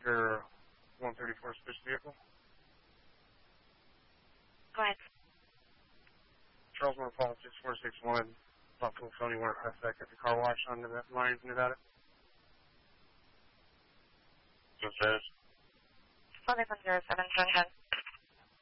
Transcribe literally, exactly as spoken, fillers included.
your one thirty-four Spitz vehicle. Go ahead. Charles Moore Paul six four six one, Buffalo Phony Work Suspect at the car wash on Nevada, Lyons, Nevada. What's that? Sunday from zero seven, go ahead.